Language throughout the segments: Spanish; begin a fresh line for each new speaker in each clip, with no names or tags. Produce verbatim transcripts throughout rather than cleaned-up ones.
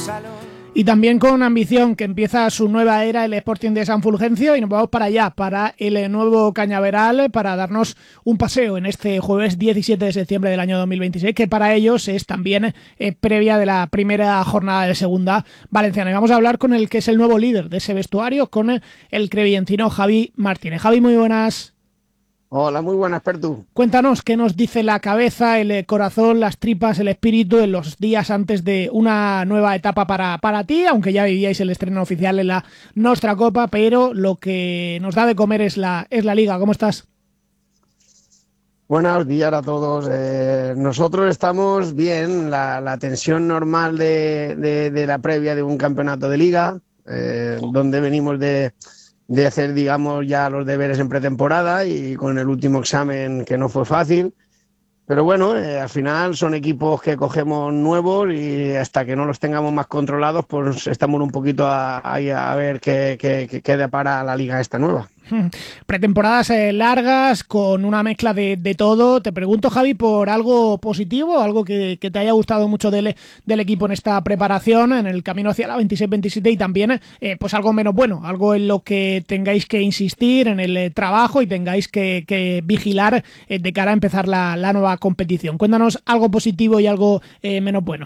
Y también con ambición, que empieza su nueva era el Sporting de San Fulgencio, y nos vamos para allá, para el nuevo Cañaveral, para darnos un paseo en este jueves diecisiete de septiembre del año dos mil veintiséis, que para ellos es también eh, previa de la primera jornada de segunda valenciana. Y vamos a hablar con el que es el nuevo líder de ese vestuario, con el crevillentino Javi Martínez. Javi, muy buenas.
Hola, muy buenas, Pertu.
Cuéntanos qué nos dice la cabeza, el corazón, las tripas, el espíritu en los días antes de una nueva etapa para, para ti, aunque ya vivíais el estreno oficial en la Nostra Copa, pero lo que nos da de comer es la, es la Liga. ¿Cómo estás?
Buenos días a todos. Eh, nosotros estamos bien, la, la tensión normal de, de, de la previa de un campeonato de Liga, eh, donde venimos de... de hacer, digamos, ya los deberes en pretemporada y con el último examen que no fue fácil. Pero bueno, eh, al final son equipos que cogemos nuevos y hasta que no los tengamos más controlados, pues estamos un poquito ahí a, a ver qué, qué, qué, qué depara la liga esta nueva.
Pretemporadas eh, largas, con una mezcla de, de todo. Te pregunto, Javi, por algo positivo, algo que, que te haya gustado mucho del, del equipo en esta preparación, en el camino hacia la veintiséis veintisiete, y también eh, pues algo menos bueno, algo en lo que tengáis que insistir en el eh, trabajo y tengáis que, que vigilar eh, de cara a empezar la, la nueva competición. Cuéntanos algo positivo y algo eh, menos bueno.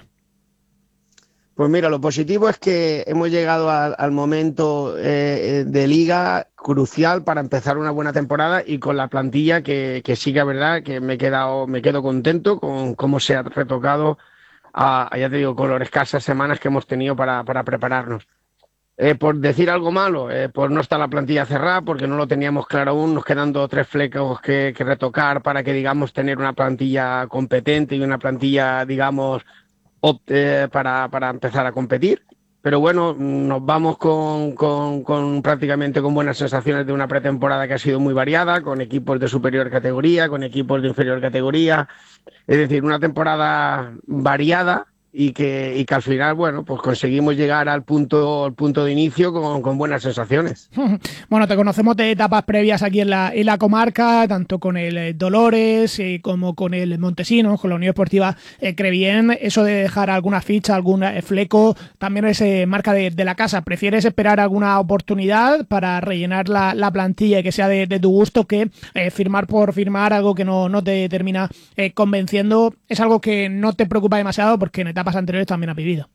Pues mira, lo positivo es que hemos llegado al, al momento eh, de liga crucial para empezar una buena temporada y con la plantilla que, que sí que es verdad que me he quedado, me quedo contento con cómo se ha retocado a, ya te digo, con las escasas semanas que hemos tenido para, para prepararnos. Eh, por decir algo malo, eh, pues no está la plantilla cerrada porque no lo teníamos claro aún, nos quedan dos o tres flecos que, que retocar para que, digamos, tener una plantilla competente y una plantilla, digamos, opte para, para empezar a competir. Pero bueno, nos vamos con, con, con prácticamente con buenas sensaciones de una pretemporada que ha sido muy variada, con equipos de superior categoría, con equipos de inferior categoría, es decir, una temporada variada y que, y que al final, bueno, pues conseguimos llegar al punto, al punto de inicio con, con buenas sensaciones.
Bueno, te conocemos de etapas previas aquí en la, en la comarca, tanto con el Dolores eh, como con el Montesinos, con la Unión Esportiva eh, Crevillent. Eso de dejar alguna ficha, algún eh, fleco, también es eh, marca de, de la casa. ¿Prefieres esperar alguna oportunidad para rellenar la, la plantilla y que sea de, de tu gusto que eh, firmar por firmar algo que no, no te termina eh, convenciendo? Es algo que no te preocupa demasiado porque en etapas anteriores también has vivido.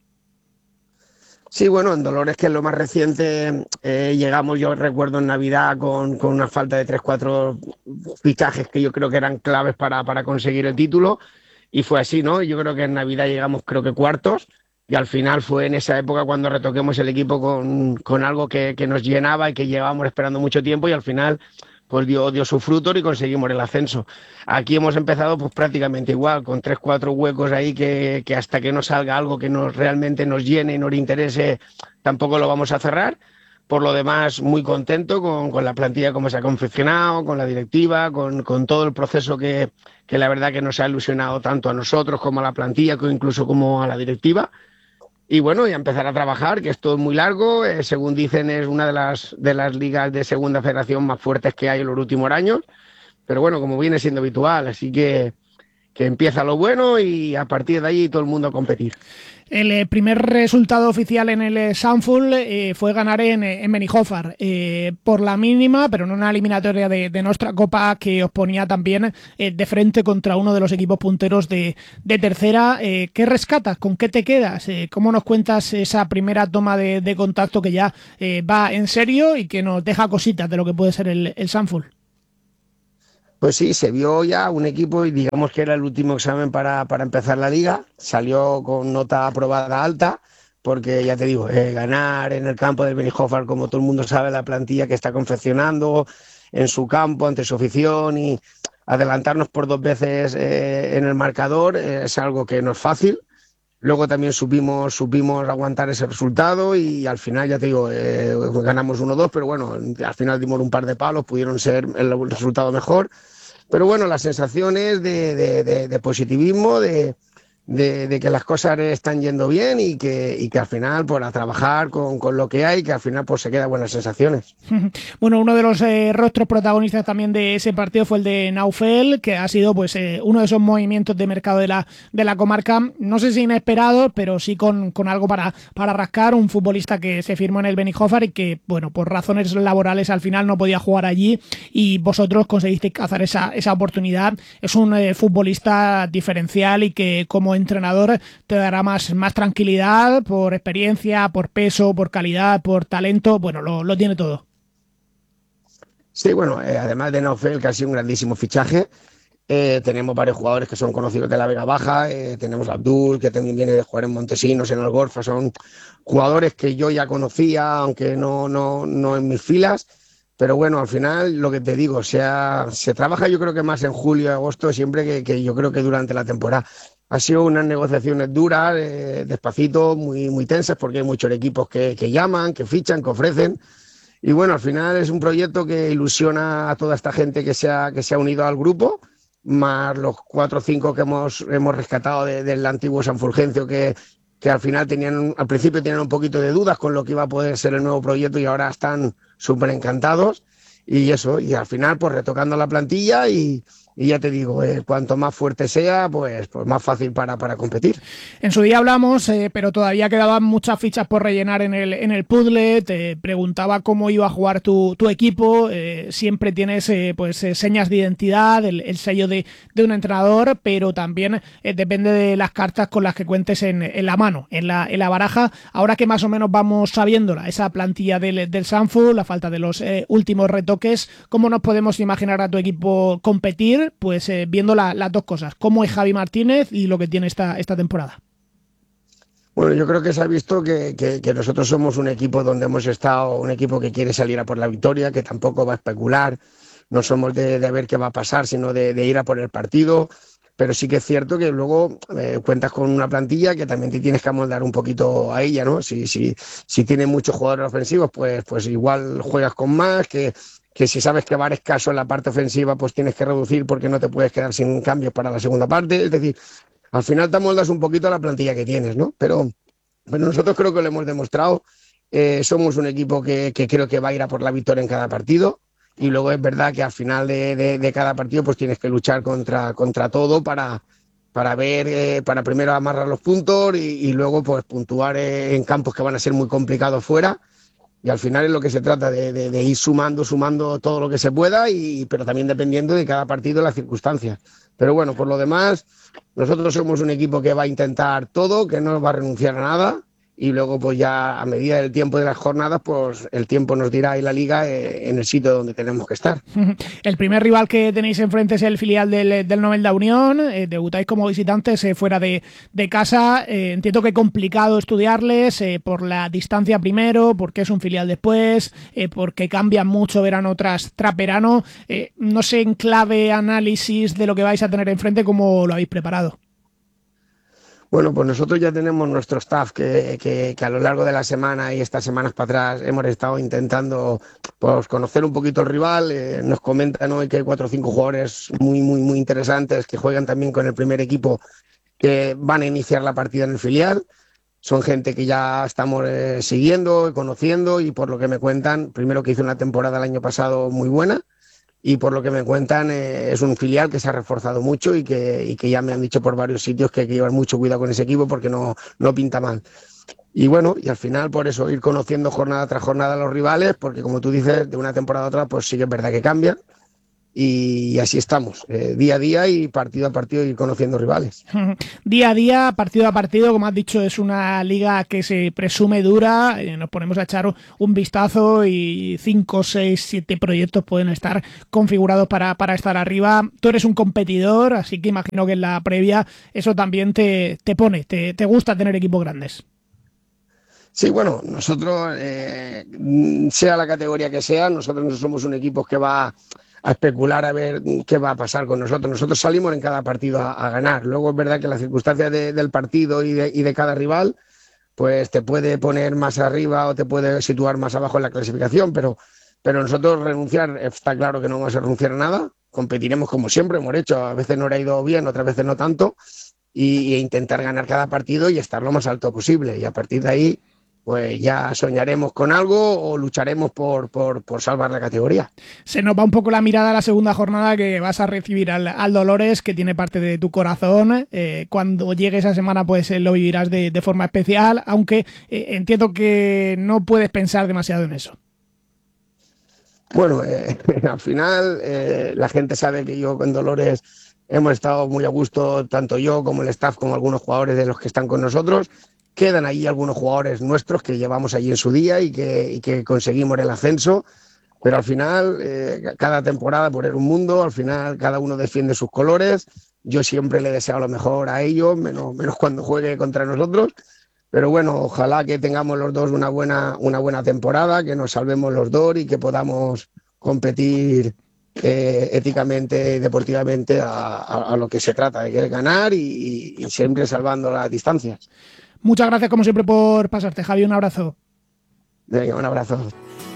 Sí, bueno, en Dolores, que es lo más reciente, eh, llegamos, yo recuerdo, en Navidad con, con una falta de tres, cuatro fichajes que yo creo que eran claves para, para conseguir el título, y fue así, ¿no? Yo creo que en Navidad llegamos, creo que cuartos, y al final fue en esa época cuando retoquemos el equipo con, con algo que, que nos llenaba y que llevábamos esperando mucho tiempo, y al final pues dio, dio su fruto y conseguimos el ascenso. Aquí hemos empezado pues prácticamente igual, con tres, cuatro huecos ahí que, que hasta que no salga algo que nos realmente nos llene y nos interese, tampoco lo vamos a cerrar. Por lo demás, muy contento con, con la plantilla como se ha confeccionado, con la directiva, con, con todo el proceso que, que la verdad que nos ha ilusionado tanto a nosotros como a la plantilla, incluso como a la directiva. Y bueno, y a empezar a trabajar, que esto es muy largo, eh, según dicen es una de las, de las ligas de segunda federación más fuertes que hay en los últimos años, pero bueno, como viene siendo habitual, así que, que empieza lo bueno y a partir de ahí todo el mundo a competir.
El eh, primer resultado oficial en el eh, Sanful eh, fue ganar en, en Benijòfar, eh, por la mínima, pero en una eliminatoria de, de nuestra Copa que os ponía también eh, de frente contra uno de los equipos punteros de, de tercera. Eh, ¿Qué rescatas? ¿Con qué te quedas? Eh, ¿Cómo nos cuentas esa primera toma de, de contacto que ya eh, va en serio y que nos deja cositas de lo que puede ser el, el Sanful?
Pues sí, se vio ya un equipo y digamos que era el último examen para, para empezar la liga. Salió con nota aprobada alta, porque ya te digo, eh, ganar en el campo del Benijòfar, como todo el mundo sabe, la plantilla que está confeccionando en su campo, ante su afición, y adelantarnos por dos veces eh, en el marcador eh, es algo que no es fácil. Luego también supimos, supimos aguantar ese resultado y al final, ya te digo, eh, ganamos uno dos, pero bueno, al final dimos un par de palos, pudieron ser el resultado mejor. Pero bueno, las sensaciones de, de, de, de positivismo, de, de, de que las cosas están yendo bien y que, y que al final, pues a trabajar con, con lo que hay, que al final pues se quedan buenas sensaciones.
Bueno, uno de los eh, rostros protagonistas también de ese partido fue el de Naufel, que ha sido pues eh, uno de esos movimientos de mercado de la, de la comarca, no sé si inesperado, pero sí con, con algo para, para rascar, un futbolista que se firmó en el Benijofar y que, bueno, por razones laborales al final no podía jugar allí y vosotros conseguisteis cazar esa, esa oportunidad. Es un eh, futbolista diferencial y que como entrenador te dará más, más tranquilidad por experiencia, por peso, por calidad, por talento, bueno, lo, lo tiene todo.
Sí, bueno, eh, además de Naufel, que ha sido un grandísimo fichaje, eh, tenemos varios jugadores que son conocidos de la Vega Baja, eh, tenemos a Abdul, que también viene de jugar en Montesinos, en el Gorfa, son jugadores que yo ya conocía, aunque no, no, no en mis filas, pero bueno, al final, lo que te digo, o sea, se trabaja yo creo que más en julio y agosto, siempre que, que yo creo que durante la temporada. Ha sido unas negociaciones duras, eh, despacito, muy, muy tensas, porque hay muchos equipos que, que llaman, que fichan, que ofrecen. Y bueno, al final es un proyecto que ilusiona a toda esta gente que se ha, que se ha unido al grupo, más los cuatro o cinco que hemos, hemos rescatado de, del antiguo San Fulgencio, que, que al final tenían, al principio tenían un poquito de dudas con lo que iba a poder ser el nuevo proyecto y ahora están súper encantados. Y eso, y al final pues retocando la plantilla y, y ya te digo, eh, cuanto más fuerte sea, pues, pues más fácil para, para competir.
En su día hablamos, eh, pero todavía quedaban muchas fichas por rellenar en el, en el puzzle. Te preguntaba cómo iba a jugar tu, tu equipo. Eh, siempre tienes eh, pues eh, señas de identidad, el, el sello de, de un entrenador, pero también eh, depende de las cartas con las que cuentes en, en la mano, en la, en la baraja. Ahora que más o menos vamos sabiéndola, esa plantilla del, del Sanfu, la falta de los eh, últimos retoques, ¿cómo nos podemos imaginar a tu equipo competir? Pues eh, viendo la, las dos cosas, cómo es Javi Martínez y lo que tiene esta, esta temporada.
Bueno, yo creo que se ha visto que, que, que nosotros somos un equipo donde hemos estado, un equipo que quiere salir a por la victoria, que tampoco va a especular, no somos de, de ver qué va a pasar, sino de, de ir a por el partido, pero sí que es cierto que luego eh, cuentas con una plantilla que también te tienes que amoldar un poquito a ella, ¿no? Si, si, si tienes muchos jugadores ofensivos, pues, pues igual juegas con más, que, que si sabes que va a haber escaso en la parte ofensiva, pues tienes que reducir porque no te puedes quedar sin cambios para la segunda parte, es decir, al final te amoldas un poquito a la plantilla que tienes, ¿no? Pero, pero nosotros creo que lo hemos demostrado. Eh, somos un equipo que, que creo que va a ir a por la victoria en cada partido. Y luego es verdad que al final de, de, de cada partido pues tienes que luchar contra, contra todo para, para ver, eh, para primero amarrar los puntos y, y luego pues puntuar eh, en campos que van a ser muy complicados fuera. Y al final es lo que se trata, de, de, de ir sumando, sumando todo lo que se pueda, y, pero también dependiendo de cada partido y las circunstancias. Pero bueno, por lo demás, nosotros somos un equipo que va a intentar todo, que no va a renunciar a nada, y luego pues ya a medida del tiempo de las jornadas, pues el tiempo nos dirá y la liga eh, en el sitio donde tenemos que estar.
El primer rival que tenéis enfrente es el filial del, del Novelda Unión, eh, debutáis como visitantes eh, fuera de, de casa, eh, entiendo que complicado estudiarles eh, por la distancia primero, porque es un filial después, eh, porque cambian mucho verano tras, tras verano, eh, no sé en clave análisis de lo que vais a tener enfrente, ¿cómo lo habéis preparado?
Bueno, pues nosotros ya tenemos nuestro staff que, que, que a lo largo de la semana y estas semanas para atrás hemos estado intentando pues, conocer un poquito el rival. Eh, nos comentan hoy que hay cuatro o cinco jugadores muy, muy, muy interesantes que juegan también con el primer equipo, que van a iniciar la partida en el filial. Son gente que ya estamos eh, siguiendo y conociendo, y por lo que me cuentan, primero que hizo una temporada el año pasado muy buena, y por lo que me cuentan eh, es un filial que se ha reforzado mucho y que, y que ya me han dicho por varios sitios que hay que llevar mucho cuidado con ese equipo porque no, no pinta mal. Y bueno, y al final por eso ir conociendo jornada tras jornada a los rivales, porque como tú dices, de una temporada a otra pues sí que es verdad que cambian, y así estamos, eh, día a día y partido a partido ir conociendo rivales.
Día a día, partido a partido, como has dicho, es una liga que se presume dura, eh, nos ponemos a echar un vistazo y cinco, seis, siete proyectos pueden estar configurados para, para estar arriba. Tú eres un competidor, así que imagino que en la previa eso también te, te pone, te, te gusta tener equipos grandes.
Sí, bueno, nosotros, eh, sea la categoría que sea, nosotros no somos un equipo que va a especular a ver qué va a pasar con nosotros. Nosotros salimos en cada partido a, a ganar. Luego es verdad que las circunstancias de, del partido y de, y de cada rival pues te puede poner más arriba o te puede situar más abajo en la clasificación, pero, pero nosotros renunciar, está claro que no vamos a renunciar a nada, competiremos como siempre hemos hecho, a veces nos ha ido bien, otras veces no tanto, y, e intentar ganar cada partido y estar lo más alto posible. Y a partir de ahí, pues ya soñaremos con algo o lucharemos por, por, por salvar la categoría.
Se nos va un poco la mirada a la segunda jornada, que vas a recibir al, al Dolores, que tiene parte de tu corazón. Eh, cuando llegue esa semana, pues eh, lo vivirás de, de forma especial, aunque eh, entiendo que no puedes pensar demasiado en eso.
Bueno, eh, al final eh, la gente sabe que yo con Dolores hemos estado muy a gusto, tanto yo como el staff, como algunos jugadores de los que están con nosotros. Quedan allí algunos jugadores nuestros que llevamos allí en su día y que, y que conseguimos el ascenso, pero al final eh, cada temporada por un mundo, al final cada uno defiende sus colores. Yo siempre le deseo lo mejor a ellos, menos, menos cuando juegue contra nosotros. Pero bueno, ojalá que tengamos los dos una buena, una buena temporada, que nos salvemos los dos y que podamos competir eh, éticamente y deportivamente a, a, a lo que se trata, de ganar y, y siempre salvando las distancias.
Muchas gracias como siempre por pasarte, Javi, un abrazo.
Venga, un abrazo.